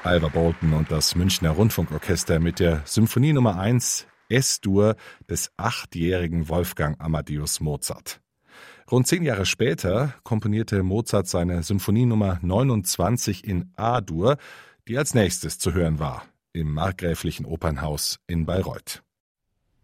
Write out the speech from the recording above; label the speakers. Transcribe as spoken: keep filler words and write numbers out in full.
Speaker 1: Alva Bolton und das Münchner Rundfunkorchester mit der Symphonie Nummer eins S-Dur des achtjährigen Wolfgang Amadeus Mozart. Rund zehn Jahre später komponierte Mozart seine Symphonie Nummer neunundzwanzig in A-Dur, die als nächstes zu hören war, im Markgräflichen Opernhaus in Bayreuth.